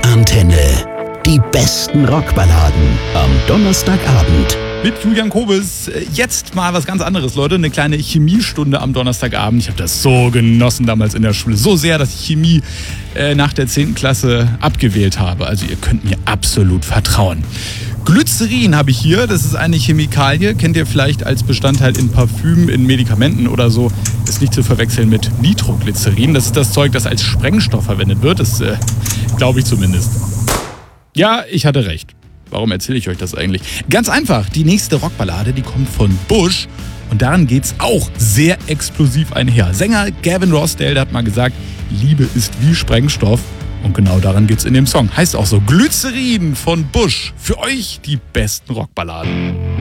Rockantenne. Die besten Rockballaden am Donnerstagabend. Mit Julian Kobes. Jetzt mal was ganz anderes, Leute. Eine kleine Chemiestunde am Donnerstagabend. Ich habe das so genossen damals in der Schule. So sehr, dass ich Chemie nach der 10. Klasse abgewählt habe. Also ihr könnt mir absolut vertrauen. Glycerin habe ich hier. Das ist eine Chemikalie. Kennt ihr vielleicht als Bestandteil in Parfüm, in Medikamenten oder so. Ist nicht zu verwechseln mit Nitroglycerin. Das ist das Zeug, das als Sprengstoff verwendet wird. Das glaube ich zumindest. Ja, ich hatte recht. Warum erzähle ich euch das eigentlich? Ganz einfach, die nächste Rockballade, die kommt von Bush und daran geht's auch sehr explosiv einher. Sänger Gavin Rossdale, der hat mal gesagt, Liebe ist wie Sprengstoff und genau daran geht's in dem Song. Heißt auch so, Glycerin von Bush, für euch die besten Rockballaden.